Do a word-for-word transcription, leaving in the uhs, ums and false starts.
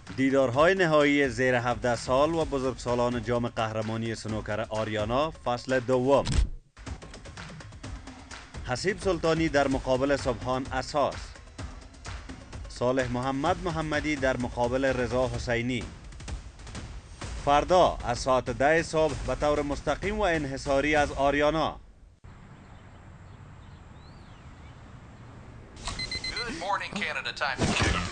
دیدارهای نهایی زیر هفده سال و بزرگسالان جام قهرمانی سنوکر آریانا فصل دوم. حسیب سلطانی در مقابل سبحان اساس، صالح محمد محمدی در مقابل رضا حسینی. فردا از ساعت ده صبح به طور مستقیم و انحصاری از آریانا. Good morning, Canada. Time to check